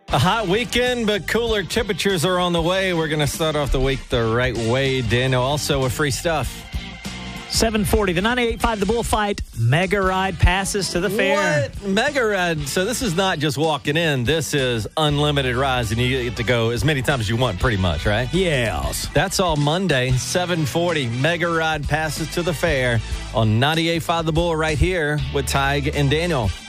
A hot weekend, but cooler temperatures are on the way. We're going to start off the week the right way, Daniel. Also with free stuff. 740, the 98.5 The Bullfight Mega Ride passes to the fair. What? Mega Ride. So this is not just walking in. This is unlimited rides, and you get to go as many times as you want, pretty much, right? Yes. That's all Monday, 740. Mega Ride passes to the fair on 98.5 The Bull right here with Tig and Daniel.